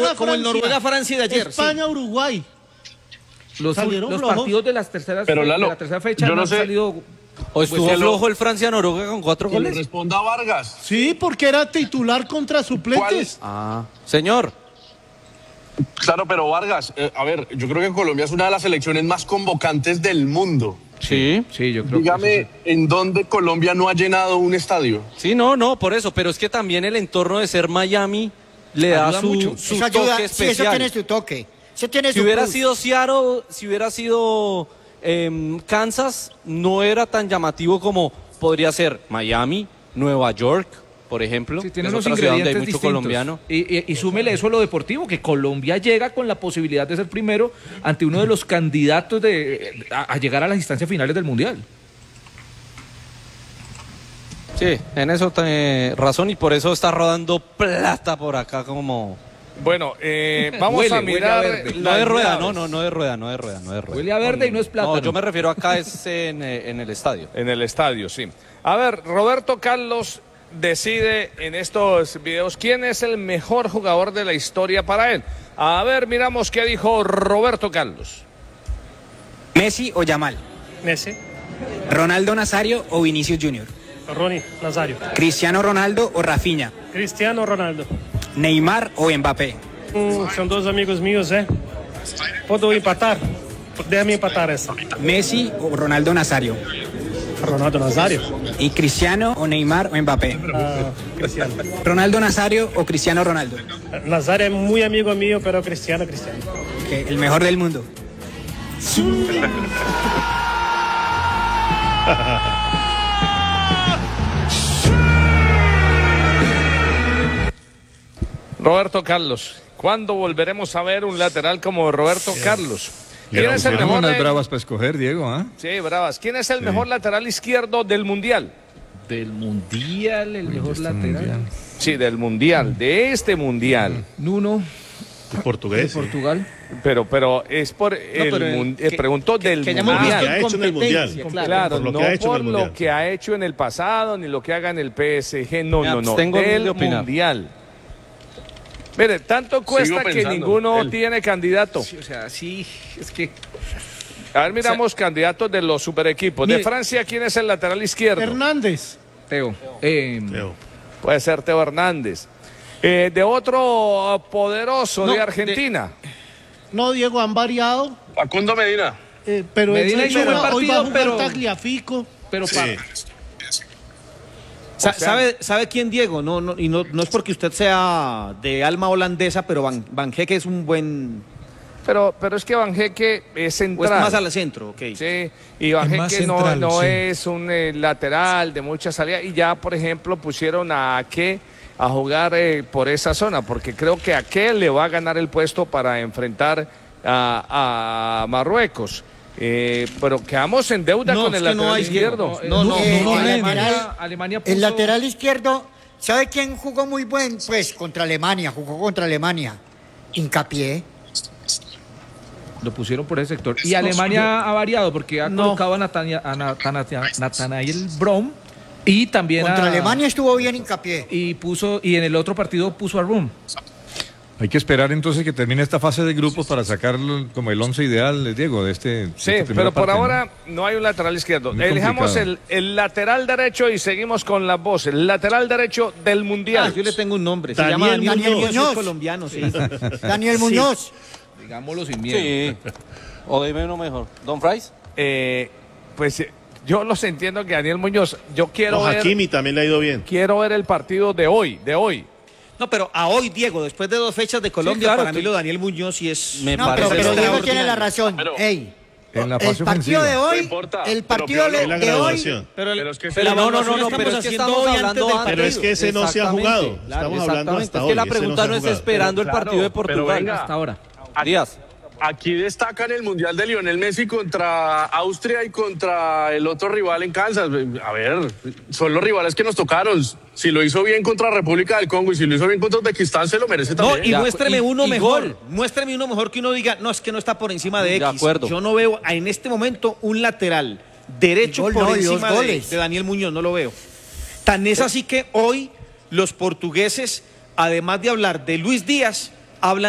como el Noruega-Francia de ayer. España-Uruguay. Los partidos de las terceras Pero, Lalo, de la tercera fecha yo no han sé. salido. ¿O estuvo flojo el Francia-Noruega con 4 Que le goles? responda a Vargas. Sí, porque era titular contra suplentes. Ah, señor. Claro, pero Vargas, a ver, yo creo que Colombia es una de las selecciones más convocantes del mundo. Sí. Sí, yo creo Dígame, que ¿en dónde Colombia no ha llenado un estadio? Sí, no, por eso. Pero es que también el entorno de ser Miami le da Ayuda mucho. su Eso toque ayuda, sí, especial. eso tiene su toque. Eso tiene Si su hubiera plus. sido Seattle, si hubiera sido Kansas, no era tan llamativo como podría ser Miami, Nueva York, por ejemplo. sí, tiene es unos otra ciudad donde hay ingredientes mucho distintos. colombiano. Y súmele eso a lo deportivo, que Colombia llega con la posibilidad de ser primero ante uno de los candidatos a llegar a las instancias finales del Mundial. Sí, en eso tiene razón y por eso está rodando plata por acá como... Bueno, vamos Huele, a huele mirar. a verde. No es rueda, llaves. no es rueda. Huele a verde y no es plátano. No, yo me refiero acá es en el estadio. En el estadio, sí. A ver, Roberto Carlos decide en estos videos quién es el mejor jugador de la historia para él. A ver, miramos qué dijo Roberto Carlos. ¿Messi o Yamal? Messi, ¿Ronaldo Nazario o Vinicius Junior? Ronnie, Nazario, ¿Cristiano Ronaldo o Rafinha? Cristiano Ronaldo. ¿Neymar o Mbappé? São dois amigos meus, Puedo empatar? Déjame empatar essa. ¿Messi o Ronaldo Nazario? Ronaldo Nazario. ¿Y Cristiano o Neymar o Mbappé? Cristiano. ¿Ronaldo Nazario o Cristiano Ronaldo? Nazario es muy amigo mío, pero Cristiano. Ok, el mejor del mundo. Roberto Carlos. ¿Cuándo volveremos a ver un lateral como Roberto Carlos? ¿Quién es el mejor? Unas bravas para escoger, Diego, ¿ah? Sí, bravas. ¿Quién es el mejor lateral izquierdo del Mundial? Del Mundial, el mejor lateral. Sí, del Mundial, de este Mundial. Nuno. Portugués. De Portugal. Pero es por preguntó del que hayamos Mundial. visto ha hecho en el Mundial. Claro, Por lo no que ha hecho en por el Mundial. lo que ha hecho en el pasado, ni lo que haga en el PSG, no, Me no, abstengo de del opinar. Mundial. Mire, tanto cuesta que pensando, ninguno él. tiene candidato. Sí, o sea, sí, es que... A ver, miramos candidatos de los super equipos. De Mire. Francia, ¿quién es el lateral izquierdo? Hernández. Teo. Leo. Puede ser Teo Hernández. De otro poderoso No, de Argentina. No, Diego, han variado. Facundo Medina. Pero Medina él hizo buen hoy va a partido, jugar pero- Tagliafico. Pero Sí. ¿Sabe quién, Diego? No es porque usted sea de alma holandesa, pero Van Heeke es un buen... Pero es que Van Heeke es O es central. más al centro, ok. Sí, y Van Es más Heeke central, no sí. es un lateral de mucha salida. Y ya, por ejemplo, pusieron a Ake a jugar por esa zona, porque creo que Ake le va a ganar el puesto para enfrentar a Marruecos. Pero quedamos en deuda No, con es el que no lateral hay izquierdo. Alemania puso... El lateral izquierdo, ¿sabe quién jugó muy buen? Pues contra Alemania, jugó contra Alemania. Hincapié. Lo pusieron por ese sector. Y Alemania ha variado porque ha colocado a Nathanael Brom y también Contra Alemania estuvo bien Hincapié. y en el otro partido puso a Rum. Hay que esperar entonces que termine esta fase de grupos para sacarlo como el 11 ideal, Diego, de este. Sí, de esta primera pero por parte, ¿no? ahora no hay un lateral izquierdo. Muy Elijamos complicado. el lateral derecho y seguimos con las voces. El lateral derecho del Mundial. Yo le tengo un nombre. Se Daniel llama Daniel Muñoz. Muñoz. Es colombiano, sí. Daniel Muñoz. Digámoslo sin miedo. Sí. O dime uno mejor. ¿Don Price? Pues yo los entiendo que Daniel Muñoz, yo quiero ver, Hakimi también le ha ido bien. quiero ver el partido de hoy. No, pero a hoy, Diego, después de 2 fechas de Colombia, claro, para mí lo de Daniel Muñoz sí es... Me No, parece pero Diego tiene la extraordinario. razón. Pero- Ey, En la el fase partido ofensiva. de hoy, No importa, el pero partido Piola Es la de hoy, graduación. Pero es que Pero no, pero pero es que haciendo estamos hoy antes hablando del antes. Pero es que ese no se ha jugado. Exactamente. Estamos hablando Exactamente. hasta Es hoy. que la ese no se pregunta ha no es jugado. esperando el Pero partido de claro, Portugal. pero venga. Hasta ahora. Díaz. aquí destacan el Mundial de Lionel Messi contra Austria y contra el otro rival en Kansas. A ver, son los rivales que nos tocaron. Si lo hizo bien contra República del Congo y si lo hizo bien contra Uzbekistán, se lo merece No, también. y muéstreme uno y mejor. gol. Muéstreme uno mejor que uno diga, no, es que no está por encima de De X. acuerdo. Yo no veo en este momento un lateral derecho Gol, por no, y dos encima goles. de Daniel Muñoz, no lo veo. Tan es así que hoy los portugueses, además de hablar de Luis Díaz, hablan